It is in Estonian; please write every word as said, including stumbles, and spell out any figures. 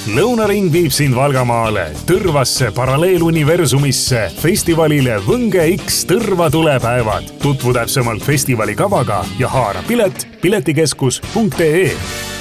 Lõunaring viib sind Valgamaale, Tõrvasse paralleeluniversumisse, festivalile Võnge X Tõrva tulepäevad. Tutvu täpsemalt festivali kavaga ja haara pilet piletikeskus punkt ee.